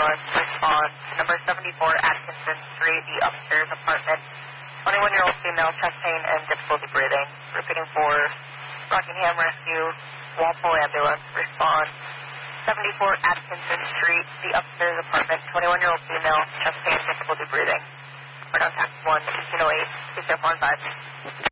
ambulance respond to number 74 Atkinson Street, the upstairs apartment. 21-year-old female, chest pain and difficulty breathing. Repeating for Rockingham Rescue, Walpole ambulance respond. 74 Atkinson Street, the upstairs apartment. 21-year-old female, chest pain, difficulty breathing. We're on tax 1, 1808, 2715.